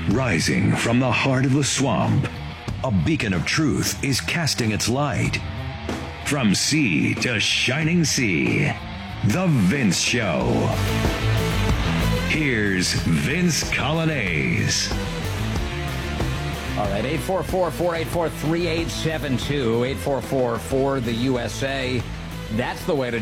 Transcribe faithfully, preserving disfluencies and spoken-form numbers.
Rising from the heart of the swamp, a beacon of truth is casting its light. From sea to shining sea, The Vince Show. Here's Vince Coglianese. All right, eight four four, four eight four, three eight seven two, eight four four, four the U S A. That's the way to